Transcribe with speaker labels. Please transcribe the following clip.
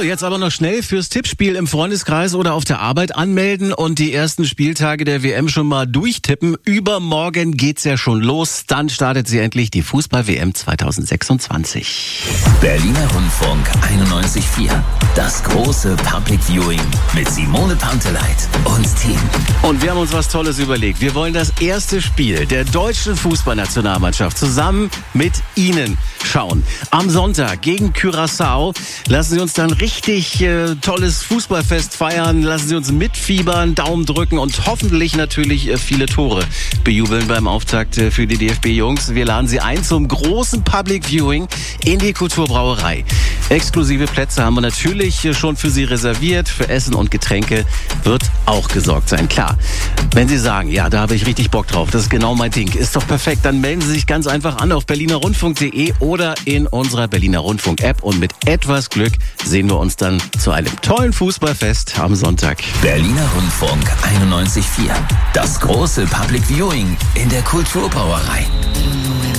Speaker 1: jetzt aber noch schnell fürs Tippspiel im Freundeskreis oder auf der Arbeit anmelden und die ersten Spieltage der WM schon mal durchtippen. Übermorgen geht's ja schon los. Dann startet sie endlich, die Fußball-WM 2026.
Speaker 2: Berliner Rundfunk 91.4. Das große Public Viewing mit Simone Panteleit und Team.
Speaker 1: Und wir haben uns was Tolles überlegt. Wir wollen das erste Spiel der deutschen Fußballnationalmannschaft zusammen mit Ihnen schauen. Am Sonntag gegen Curaçao. Lassen Sie uns dann richtig tolles Fußballfest feiern. Lassen Sie uns mitfiebern, Daumen drücken und hoffentlich natürlich viele Tore bejubeln beim Auftakt für die DFB-Jungs. Wir laden Sie ein zum großen Public Viewing in die Kulturbrauerei. Exklusive Plätze haben wir natürlich schon für Sie reserviert. Für Essen und Getränke wird auch gesorgt sein. Klar, wenn Sie sagen, ja, da habe ich richtig Bock drauf, das ist genau mein Ding, ist doch perfekt, dann melden Sie sich ganz einfach an auf berlinerrundfunk.de oder in unserer Berliner Rundfunk-App und mit etwas Glück sehen wir uns dann zu einem tollen Fußballfest am Sonntag.
Speaker 2: Berliner Rundfunk 91.4. Das große Public Viewing in der Kulturbrauerei.